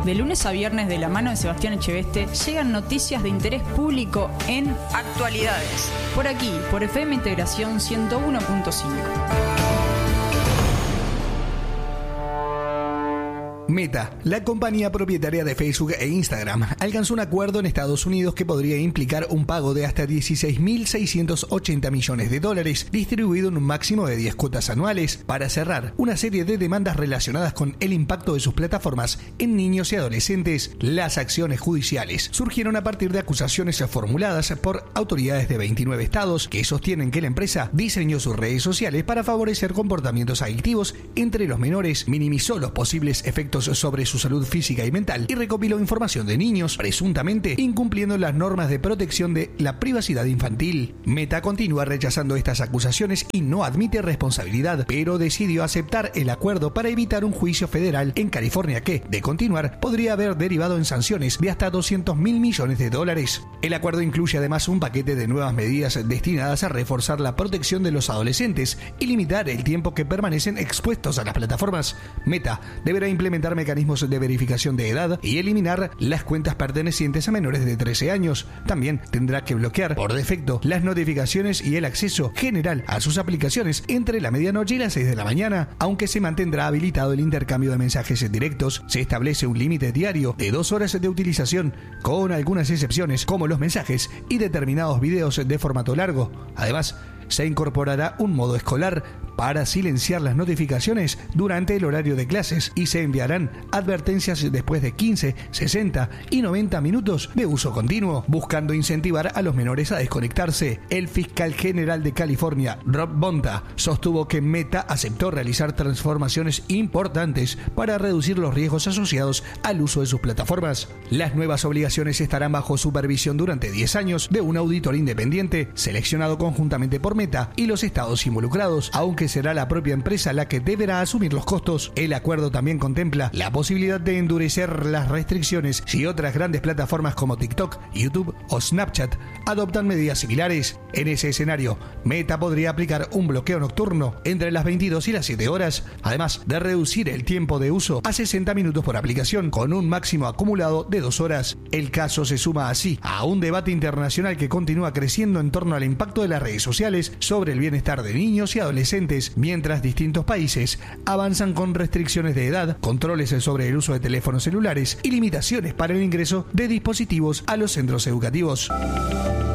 De lunes a viernes, de la mano de Sebastián Echeveste, llegan noticias de interés público en Actualidades. Por aquí, por FM Integración 101.5. Meta, la compañía propietaria de Facebook e Instagram, alcanzó un acuerdo en Estados Unidos que podría implicar un pago de hasta $16.680 millones, distribuido en un máximo de 10 cuotas anuales, para cerrar una serie de demandas relacionadas con el impacto de sus plataformas en niños y adolescentes. Las acciones judiciales surgieron a partir de acusaciones formuladas por autoridades de 29 estados que sostienen que la empresa diseñó sus redes sociales para favorecer comportamientos adictivos entre los menores, minimizó los posibles efectos sobre su salud física y mental y recopiló información de niños, presuntamente incumpliendo las normas de protección de la privacidad infantil. Meta continúa rechazando estas acusaciones y no admite responsabilidad, pero decidió aceptar el acuerdo para evitar un juicio federal en California que, de continuar, podría haber derivado en sanciones de hasta $200 mil millones. El acuerdo incluye además un paquete de nuevas medidas destinadas a reforzar la protección de los adolescentes y limitar el tiempo que permanecen expuestos a las plataformas. Meta deberá implementar mecanismos de verificación de edad y eliminar las cuentas pertenecientes a menores de 13 años. También tendrá que bloquear por defecto las notificaciones y el acceso general a sus aplicaciones entre la medianoche y las 6 de la mañana, aunque se mantendrá habilitado el intercambio de mensajes directos. Se establece un límite diario de 2 horas de utilización, con algunas excepciones como los mensajes y determinados videos de formato largo. Además, se incorporará un modo escolar para silenciar las notificaciones durante el horario de clases y se enviarán advertencias después de 15, 60 y 90 minutos de uso continuo, buscando incentivar a los menores a desconectarse. El fiscal general de California, Rob Bonta, sostuvo que Meta aceptó realizar transformaciones importantes para reducir los riesgos asociados al uso de sus plataformas. Las nuevas obligaciones estarán bajo supervisión durante 10 años de un auditor independiente seleccionado conjuntamente por Meta y los estados involucrados, aunque será la propia empresa la que deberá asumir los costos. El acuerdo también contempla la posibilidad de endurecer las restricciones si otras grandes plataformas como TikTok, YouTube o Snapchat adoptan medidas similares. En ese escenario, Meta podría aplicar un bloqueo nocturno entre las 22 y las 7 horas, además de reducir el tiempo de uso a 60 minutos por aplicación, con un máximo acumulado de 2 horas. El caso se suma así a un debate internacional que continúa creciendo en torno al impacto de las redes sociales sobre el bienestar de niños y adolescentes, mientras distintos países avanzan con restricciones de edad, controles sobre el uso de teléfonos celulares y limitaciones para el ingreso de dispositivos a los centros educativos.